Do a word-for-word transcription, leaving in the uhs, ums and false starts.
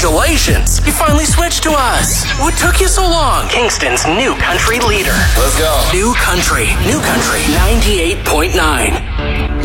Congratulations! You finally switched to us. What took you so long? Kingston's new country leader. Let's go. New country. New country. ninety-eight point nine.